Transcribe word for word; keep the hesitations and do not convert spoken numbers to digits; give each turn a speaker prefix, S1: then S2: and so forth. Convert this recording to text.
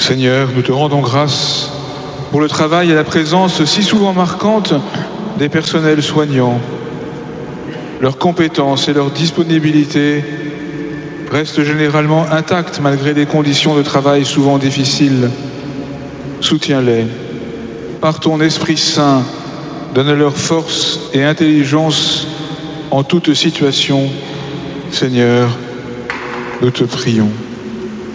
S1: Seigneur, nous te rendons grâce pour le travail et la présence si souvent marquante des personnels soignants. Leurs compétences et leur disponibilité restent généralement intactes malgré des conditions de travail souvent difficiles. Soutiens-les. Par ton Esprit Saint, donne-leur force et intelligence en toute situation. Seigneur, nous te prions.